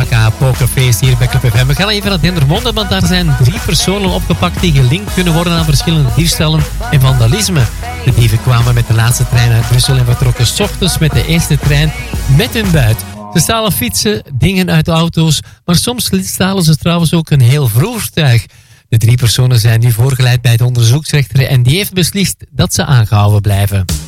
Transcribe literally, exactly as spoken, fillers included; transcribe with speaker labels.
Speaker 1: aka Pokerface hier bij Club F M. We gaan even naar Dendermonde, want daar zijn drie personen opgepakt die gelinkt kunnen worden aan verschillende diefstallen en vandalisme. De dieven kwamen met de laatste trein uit Brussel en vertrokken 's ochtends met de eerste trein met hun buit. Ze stalen fietsen, dingen uit auto's, maar soms stalen ze trouwens ook een heel voertuig. De drie personen zijn nu voorgeleid bij de onderzoeksrechter en die heeft beslist dat ze aangehouden blijven.